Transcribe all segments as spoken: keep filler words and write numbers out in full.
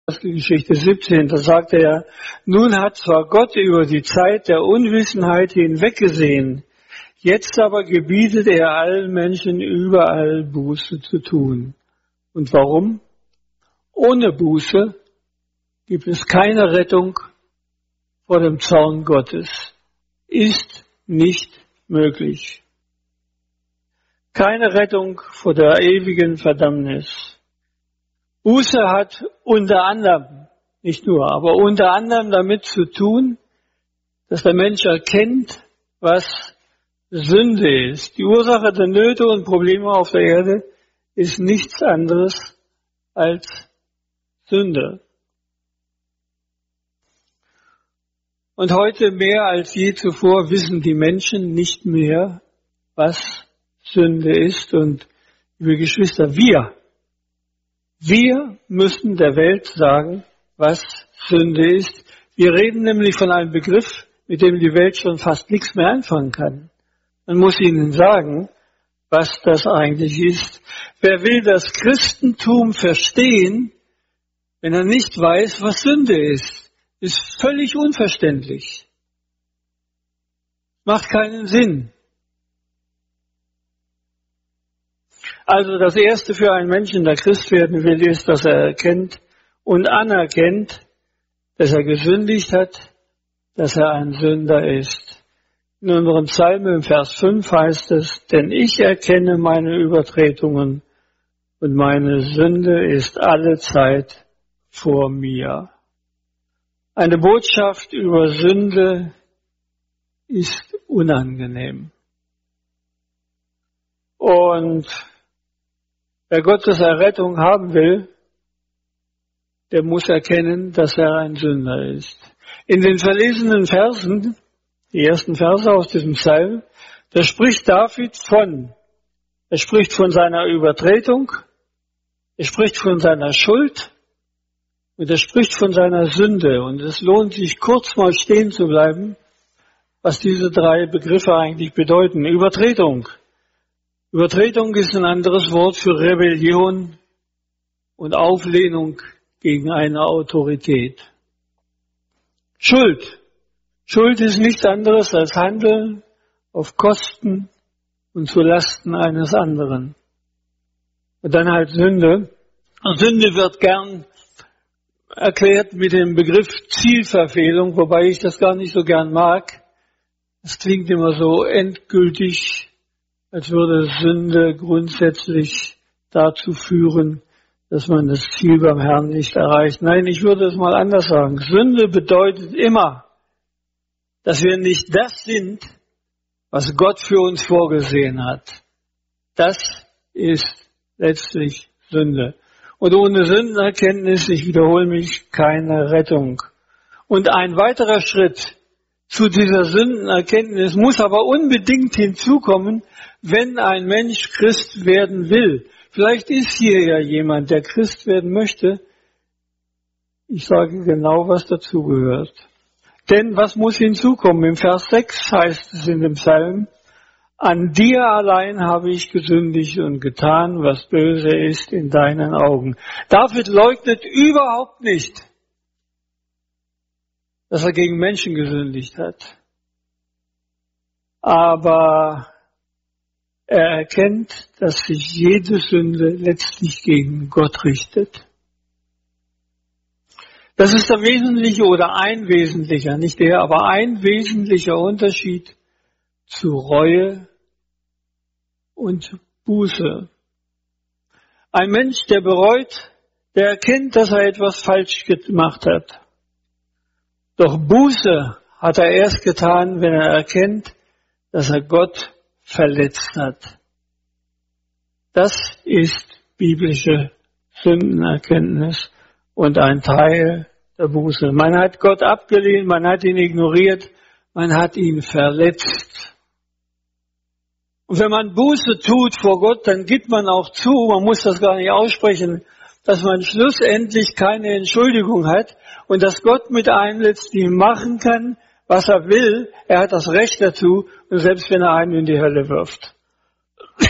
Geschichte siebzehn, da sagt er, nun hat zwar Gott über die Zeit der Unwissenheit hinweggesehen, jetzt aber gebietet er allen Menschen überall Buße zu tun. Und warum? Ohne Buße gibt es keine Rettung vor dem Zorn Gottes. Ist nicht möglich. Keine Rettung vor der ewigen Verdammnis. Buße hat unter anderem, nicht nur, aber unter anderem damit zu tun, dass der Mensch erkennt, was Sünde ist. Die Ursache der Nöte und Probleme auf der Erde ist nichts anderes als Sünde. Und heute mehr als je zuvor wissen die Menschen nicht mehr, was Sünde ist. Und, liebe Geschwister, wir, wir müssen der Welt sagen, was Sünde ist. Wir reden nämlich von einem Begriff, mit dem die Welt schon fast nichts mehr anfangen kann. Man muss ihnen sagen, was das eigentlich ist. Wer will das Christentum verstehen, wenn er nicht weiß, was Sünde ist? Ist völlig unverständlich. Macht keinen Sinn. Also das Erste für einen Menschen, der Christ werden will, ist, dass er erkennt und anerkennt, dass er gesündigt hat, dass er ein Sünder ist. In unserem Psalm im Vers fünf heißt es, denn ich erkenne meine Übertretungen und meine Sünde ist alle Zeit vor mir. Eine Botschaft über Sünde ist unangenehm. Und wer Gottes Errettung haben will, der muss erkennen, dass er ein Sünder ist. In den verlesenen Versen, die ersten Verse aus diesem Psalm, da spricht David von, er spricht von seiner Übertretung, er spricht von seiner Schuld und er spricht von seiner Sünde. Und es lohnt sich kurz mal stehen zu bleiben, was diese drei Begriffe eigentlich bedeuten. Übertretung. Übertretung ist ein anderes Wort für Rebellion und Auflehnung gegen eine Autorität. Schuld. Schuld ist nichts anderes als Handeln auf Kosten und zu Lasten eines anderen. Und dann halt Sünde. Und Sünde wird gern erklärt mit dem Begriff Zielverfehlung, wobei ich das gar nicht so gern mag. Es klingt immer so endgültig, als würde Sünde grundsätzlich dazu führen, dass man das Ziel beim Herrn nicht erreicht. Nein, ich würde es mal anders sagen. Sünde bedeutet immer, dass wir nicht das sind, was Gott für uns vorgesehen hat. Das ist letztlich Sünde. Und ohne Sündenerkenntnis, ich wiederhole mich, keine Rettung. Und ein weiterer Schritt zu dieser Sündenerkenntnis muss aber unbedingt hinzukommen, wenn ein Mensch Christ werden will. Vielleicht ist hier ja jemand, der Christ werden möchte. Ich sage genau, was dazugehört. Denn was muss hinzukommen? Im Vers sechs heißt es in dem Psalm, an dir allein habe ich gesündigt und getan, was böse ist in deinen Augen. David leugnet überhaupt nicht, dass er gegen Menschen gesündigt hat. Aber er erkennt, dass sich jede Sünde letztlich gegen Gott richtet. Das ist der wesentliche oder ein wesentlicher, nicht der, aber ein wesentlicher Unterschied zu Reue und Buße. Ein Mensch, der bereut, der erkennt, dass er etwas falsch gemacht hat. Doch Buße hat er erst getan, wenn er erkennt, dass er Gott verletzt hat. Das ist biblische Sündenerkenntnis und ein Teil der Buße. Man hat Gott abgelehnt, man hat ihn ignoriert, man hat ihn verletzt. Und wenn man Buße tut vor Gott, dann gibt man auch zu, man muss das gar nicht aussprechen, dass man schlussendlich keine Entschuldigung hat und dass Gott mit einem letztlich machen kann, was er will. Er hat das Recht dazu, und selbst wenn er einen in die Hölle wirft.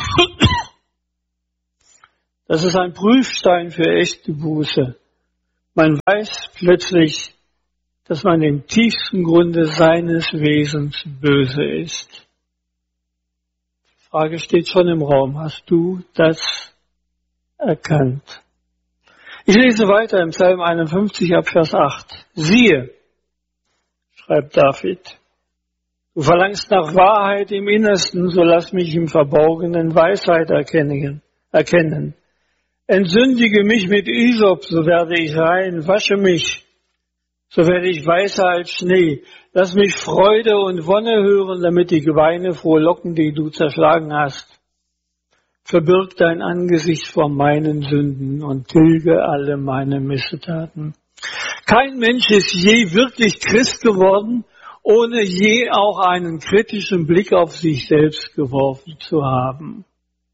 Das ist ein Prüfstein für echte Buße. Man weiß plötzlich, dass man im tiefsten Grunde seines Wesens böse ist. Die Frage steht schon im Raum. Hast du das erkannt? Ich lese weiter im Psalm einundfünfzig ab Vers acht. Siehe, schreibt David, du verlangst nach Wahrheit im Innersten, so lass mich im Verborgenen Weisheit erkennen. erkennen. Entsündige mich mit Isop, so werde ich rein, wasche mich, so werde ich weißer als Schnee. Lass mich Freude und Wonne hören, damit die Gebeine frohlocken, die du zerschlagen hast. Verbirg dein Angesicht vor meinen Sünden und tilge alle meine Missetaten. Kein Mensch ist je wirklich Christ geworden, ohne je auch einen kritischen Blick auf sich selbst geworfen zu haben.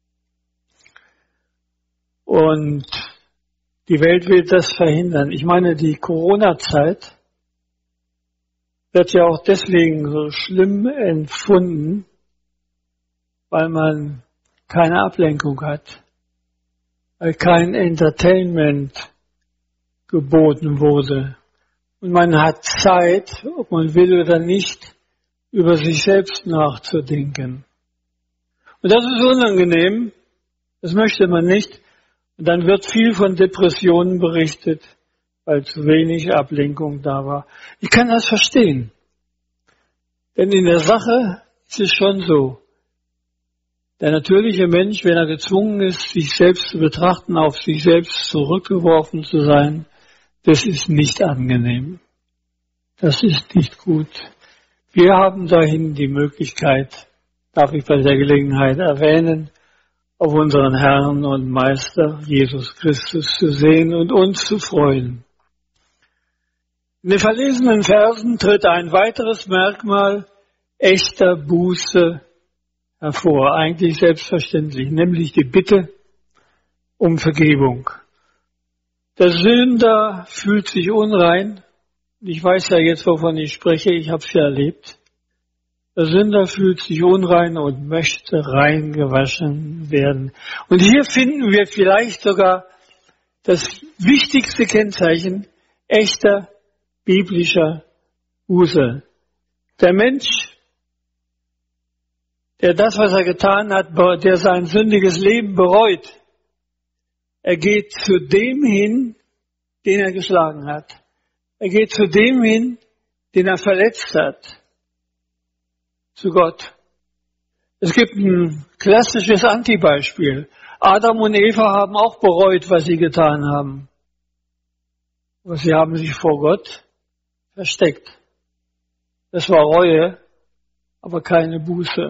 Und die Welt will das verhindern. Ich meine, die Corona-Zeit wird ja auch deswegen so schlimm empfunden, weil man keine Ablenkung hat, weil kein Entertainment geboten wurde. Und man hat Zeit, ob man will oder nicht, über sich selbst nachzudenken. Und das ist unangenehm, das möchte man nicht. Und dann wird viel von Depressionen berichtet, weil zu wenig Ablenkung da war. Ich kann das verstehen. Denn in der Sache ist es schon so. Der natürliche Mensch, wenn er gezwungen ist, sich selbst zu betrachten, auf sich selbst zurückgeworfen zu sein, das ist nicht angenehm. Das ist nicht gut. Wir haben dahin die Möglichkeit, darf ich bei der Gelegenheit erwähnen, auf unseren Herrn und Meister Jesus Christus zu sehen und uns zu freuen. In den verlesenen Versen tritt ein weiteres Merkmal echter Buße hervor, eigentlich selbstverständlich, nämlich die Bitte um Vergebung. Der Sünder fühlt sich unrein. Ich weiß ja jetzt, wovon ich spreche, ich habe es ja erlebt. Der Sünder fühlt sich unrein und möchte rein gewaschen werden. Und hier finden wir vielleicht sogar das wichtigste Kennzeichen echter biblischer Buße. Der Mensch, der das, was er getan hat, der sein sündiges Leben bereut, er geht zu dem hin, den er geschlagen hat. Er geht zu dem hin, den er verletzt hat. Zu Gott. Es gibt ein klassisches Antibeispiel. Adam und Eva haben auch bereut, was sie getan haben. Aber sie haben sich vor Gott versteckt. Das war Reue, aber keine Buße.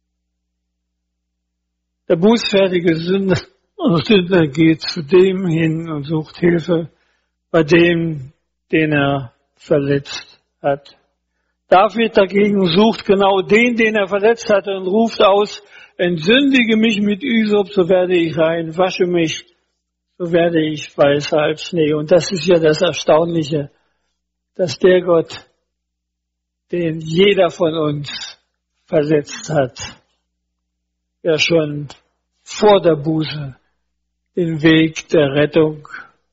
Der bußfertige Sünder, Sünder geht zu dem hin und sucht Hilfe bei dem, den er verletzt hat. David dagegen sucht genau den, den er verletzt hatte und ruft aus, entsündige mich mit Isop, so werde ich rein, wasche mich, so werde ich weißer als Schnee. Und das ist ja das Erstaunliche, dass der Gott, den jeder von uns verletzt hat, ja schon vor der Buße den Weg der Rettung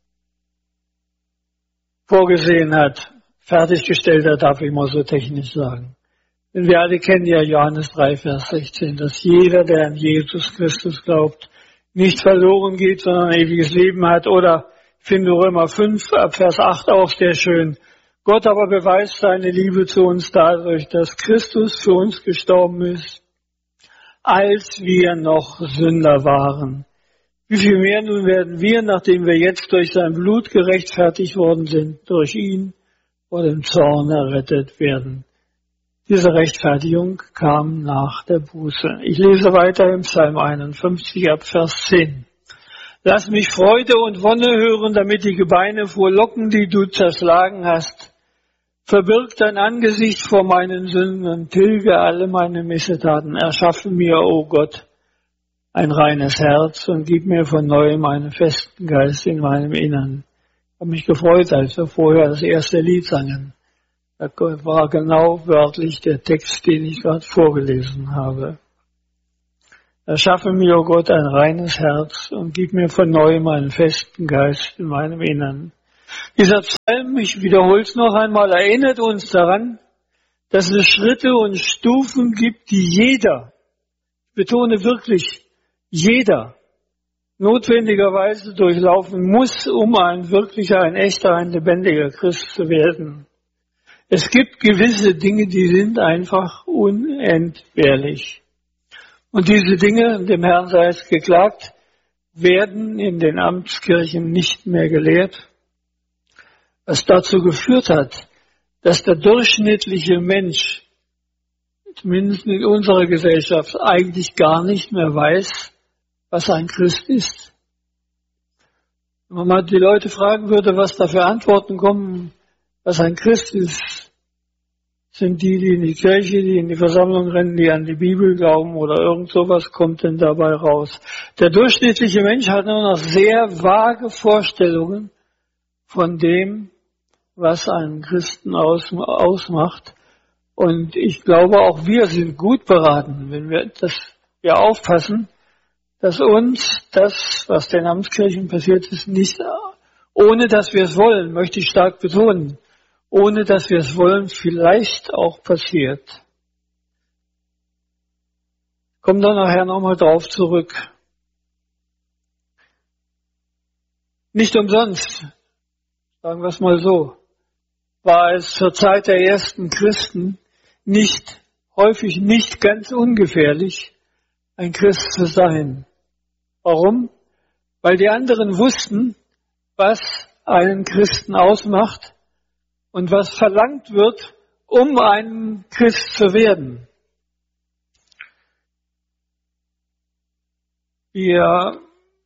vorgesehen hat, fertiggestellt hat, darf ich mal so technisch sagen. Denn wir alle kennen ja Johannes drei, Vers sechzehn, dass jeder, der an Jesus Christus glaubt, nicht verloren geht, sondern ein ewiges Leben hat. Oder ich finde Römer fünf, ab Vers acht auch sehr schön. Gott aber beweist seine Liebe zu uns dadurch, dass Christus für uns gestorben ist, als wir noch Sünder waren. Wie viel mehr nun werden wir, nachdem wir jetzt durch sein Blut gerechtfertigt worden sind, durch ihn vor dem Zorn errettet werden. Diese Rechtfertigung kam nach der Buße. Ich lese weiter im Psalm einundfünfzig ab Vers zehn. Lass mich Freude und Wonne hören, damit die Gebeine frohlocken, die du zerschlagen hast. Verbirg dein Angesicht vor meinen Sünden und tilge alle meine Missetaten. Erschaffe mir, o Gott, ein reines Herz und gib mir von neuem einen festen Geist in meinem Innern. Ich habe mich gefreut, als wir vorher das erste Lied sangen. Das war genau wörtlich der Text, den ich gerade vorgelesen habe. Erschaffe mir, o Gott, ein reines Herz und gib mir von neuem einen festen Geist in meinem Innern. Dieser Psalm, ich wiederhole es noch einmal, erinnert uns daran, dass es Schritte und Stufen gibt, die jeder, ich betone wirklich, jeder notwendigerweise durchlaufen muss, um ein wirklicher, ein echter, ein lebendiger Christ zu werden. Es gibt gewisse Dinge, die sind einfach unentbehrlich. Und diese Dinge, dem Herrn sei es geklagt, werden in den Amtskirchen nicht mehr gelehrt, was dazu geführt hat, dass der durchschnittliche Mensch, zumindest in unserer Gesellschaft, eigentlich gar nicht mehr weiß, was ein Christ ist. Wenn man mal die Leute fragen würde, was da für Antworten kommen, was ein Christ ist, sind die, die in die Kirche, die in die Versammlung rennen, die an die Bibel glauben oder irgend sowas kommt denn dabei raus. Der durchschnittliche Mensch hat nur noch sehr vage Vorstellungen von dem, was einen Christen aus, ausmacht. Und ich glaube, auch wir sind gut beraten, wenn wir das wir aufpassen, dass uns das, was den Amtskirchen passiert ist, nicht, ohne dass wir es wollen, möchte ich stark betonen, ohne dass wir es wollen, vielleicht auch passiert. Kommen da nachher nochmal drauf zurück. Nicht umsonst, sagen wir es mal so, war es zur Zeit der ersten Christen nicht, häufig nicht ganz ungefährlich, ein Christ zu sein. Warum? Weil die anderen wussten, was einen Christen ausmacht und was verlangt wird, um ein Christ zu werden. Wir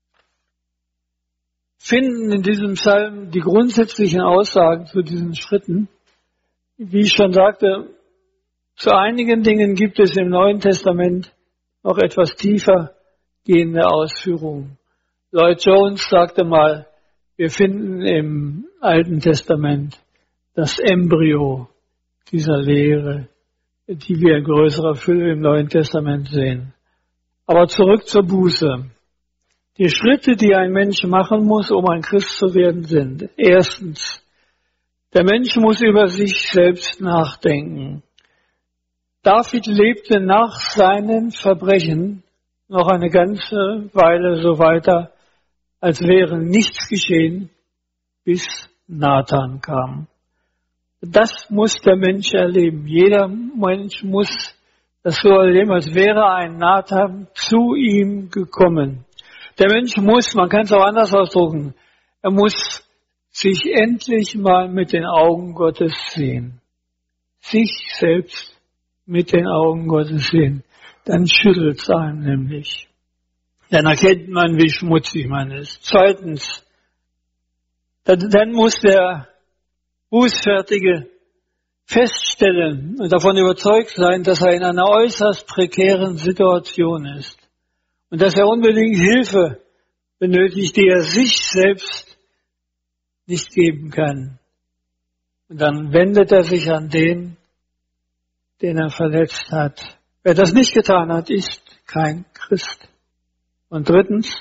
finden in diesem Psalm die grundsätzlichen Aussagen zu diesen Schritten. Wie ich schon sagte, zu einigen Dingen gibt es im Neuen Testament noch etwas tiefer gehende Ausführungen. Lloyd Jones sagte mal, wir finden im Alten Testament das Embryo dieser Lehre, die wir in größerer Fülle im Neuen Testament sehen. Aber zurück zur Buße. Die Schritte, die ein Mensch machen muss, um ein Christ zu werden, sind: Erstens, der Mensch muss über sich selbst nachdenken. David lebte nach seinen Verbrechen noch eine ganze Weile so weiter, als wäre nichts geschehen, bis Nathan kam. Das muss der Mensch erleben. Jeder Mensch muss das so erleben, als wäre ein Nathan zu ihm gekommen. Der Mensch muss, man kann es auch anders ausdrücken, er muss sich endlich mal mit den Augen Gottes sehen. Sich selbst mit den Augen Gottes sehen. Dann schüttelt es einen nämlich. Dann erkennt man, wie schmutzig man ist. Zweitens, dann, dann muss der Bußfertige feststellen und davon überzeugt sein, dass er in einer äußerst prekären Situation ist und dass er unbedingt Hilfe benötigt, die er sich selbst nicht geben kann. Und dann wendet er sich an den, den er verletzt hat. Wer das nicht getan hat, ist kein Christ. Und drittens,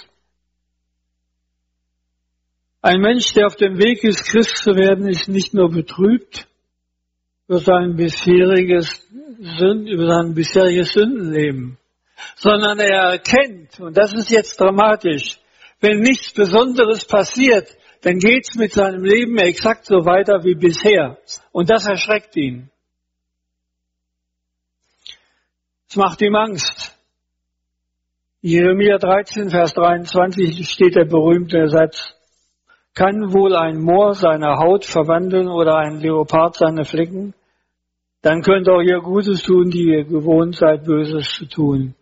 ein Mensch, der auf dem Weg ist, Christ zu werden, ist nicht nur betrübt über sein bisheriges, über sein bisheriges Sündenleben, sondern er erkennt, und das ist jetzt dramatisch, wenn nichts Besonderes passiert, dann geht's mit seinem Leben exakt so weiter wie bisher. Und das erschreckt ihn. Es macht ihm Angst. Jeremia dreizehn, Vers dreiundzwanzig steht der berühmte Satz: Kann wohl ein Moor seine Haut verwandeln oder ein Leopard seine Flecken? Dann könnt auch ihr Gutes tun, die ihr gewohnt seid, Böses zu tun.